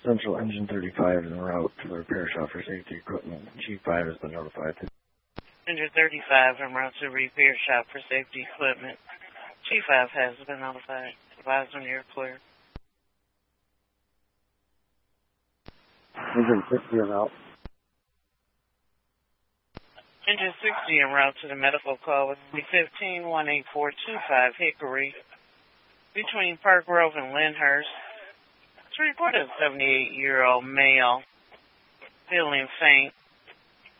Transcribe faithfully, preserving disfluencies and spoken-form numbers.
Central Engine thirty-five is en route to the repair shop for safety equipment. Chief five has been notified. Engine thirty-five en route to the repair shop for safety equipment. Chief five has been notified. Advise when you're clear. Engine sixty en route. Engine sixty en route to the medical call with C fifteen one eight four two five Hickory between Park Grove and Lyndhurst. It's reported a seventy-eight-year-old male feeling faint.